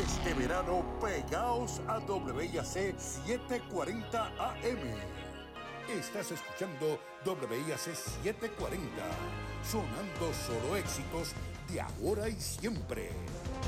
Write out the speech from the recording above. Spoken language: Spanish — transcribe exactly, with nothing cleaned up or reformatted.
Este verano, pegaos a W I A C setecientos cuarenta A M. Estás escuchando W I A C setecientos cuarenta, sonando solo éxitos de ahora y siempre.